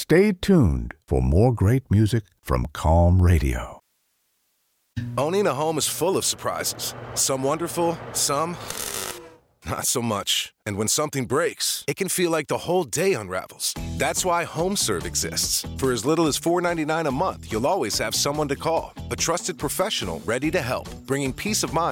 Stay tuned for more great music from Calm Radio. Owning a home is full of surprises. Some wonderful, some not so much. And when something breaks, it can feel like the whole day unravels. That's why HomeServe exists. For as little as $4.99 a month, you'll always have someone to call. A trusted professional ready to help, bringing peace of mind